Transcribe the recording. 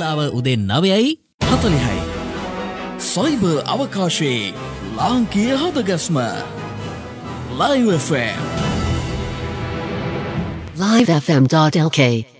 වෙලාව උදේ 9:40යි. සයිබර් අවකාශයේ ලාංකීය හදගස්ම Live FM livefm.lk